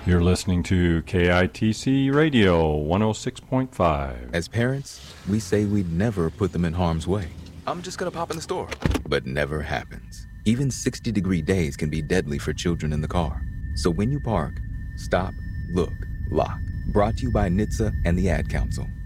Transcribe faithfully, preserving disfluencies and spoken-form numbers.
You're listening to K I T C Radio one oh six point five. As parents, we say we'd never put them in harm's way. I'm just gonna pop in the store. But never happens. Even sixty degree days can be deadly for children in the car. So when you park, stop, look, lock. Brought to you by N H T S A and the Ad Council.